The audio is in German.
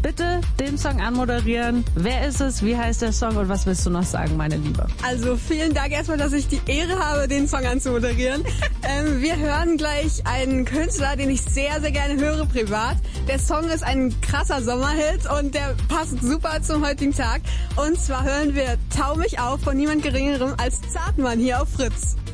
bitte den Song anmoderieren. Wer ist es, wie heißt der Song und was willst du noch sagen, meine Liebe? Also vielen Dank erstmal, dass ich die Ehre habe, den Song anzumoderieren. Wir hören gleich einen Künstler, den ich sehr, sehr gerne höre privat. Der Song ist ein krasser Sommerhit und der passt super zum heutigen Tag. Und zwar hören wir Tau mich auf von niemand Geringerem als Zartmann hier auf Fritz.